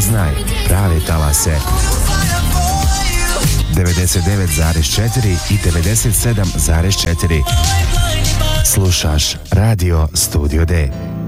Spoznaj prave talase. 99,4 i 97,4. Slušaš Radio Studio D.